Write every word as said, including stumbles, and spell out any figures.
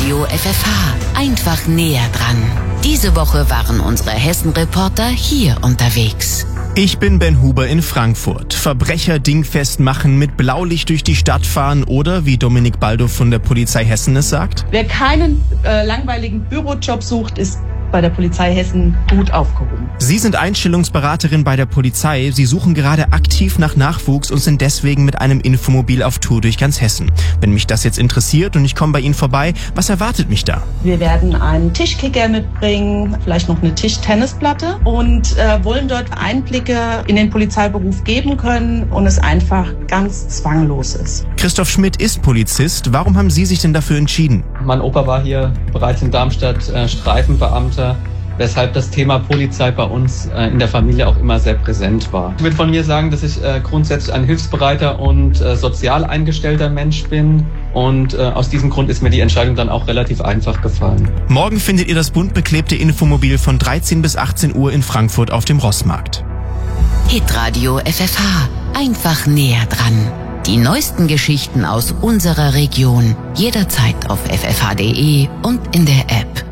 Hitradio F F H. Einfach näher dran. Diese Woche waren unsere Hessen-Reporter hier unterwegs. Ich bin Ben Huber in Frankfurt. Verbrecher dingfest machen, mit Blaulicht durch die Stadt fahren oder, wie Dominik Baldo von der Polizei Hessen es sagt: Wer keinen äh, langweiligen Bürojob sucht, ist bei der Polizei Hessen gut aufgehoben. Sie sind Einstellungsberaterin bei der Polizei. Sie suchen gerade aktiv nach Nachwuchs und sind deswegen mit einem Infomobil auf Tour durch ganz Hessen. Wenn mich das jetzt interessiert und ich komme bei Ihnen vorbei, was erwartet mich da? Wir werden einen Tischkicker mitbringen, vielleicht noch eine Tischtennisplatte und äh, wollen dort Einblicke in den Polizeiberuf geben können und es einfach ganz zwanglos ist. Christoph Schmidt ist Polizist. Warum haben Sie sich denn dafür entschieden? Mein Opa war hier bereits in Darmstadt äh, Streifenbeamter, weshalb das Thema Polizei bei uns äh, in der Familie auch immer sehr präsent war. Ich würde von mir sagen, dass ich äh, grundsätzlich ein hilfsbereiter und äh, sozial eingestellter Mensch bin. Und äh, aus diesem Grund ist mir die Entscheidung dann auch relativ einfach gefallen. Morgen findet ihr das bunt beklebte Infomobil von dreizehn bis achtzehn Uhr in Frankfurt auf dem Rossmarkt. Hitradio F F H. Einfach näher dran. Die neuesten Geschichten aus unserer Region. Jederzeit auf f f h punkt d e und in der App.